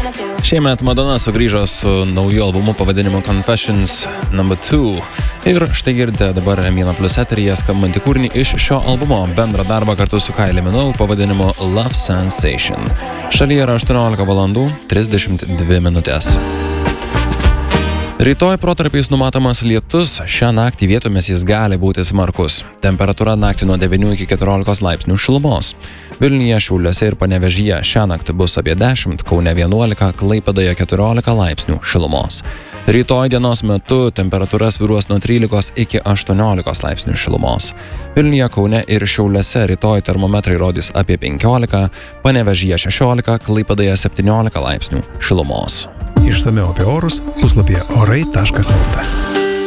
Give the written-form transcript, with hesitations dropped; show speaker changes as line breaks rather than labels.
Šiemet Madonna sugrįžo su nauju albumu pavadinimu Confessions No. 2. Ir štai girdite dabar M1+ eteryje skambantį kūrinį iš šio albumo, bendrą darbą kartu su Kylie Minogue pavadinimu Love Sensation. Šalyje yra 18:32 minutės. Rytoj protarpiais numatomas lietus, šią naktį vietomis jis gali būti smarkus. Temperatūra naktį nuo 9 iki 14 laipsnių šilumos. Vilniuje, Šiauliuose ir Panevėžyje šią naktį bus apie 10, Kaune 11, Klaipėdoje 14 laipsnių šilumos. Rytoj dienos metu temperatūra svyruos nuo 13 iki 18 laipsnių šilumos. Vilniuje, Kaune ir Šiauliuose rytoj termometrai rodys apie 15, Panevėžyje 16, Klaipėdoje 17 laipsnių šilumos.
Išsamiau apie orus puslapyje orai.lt.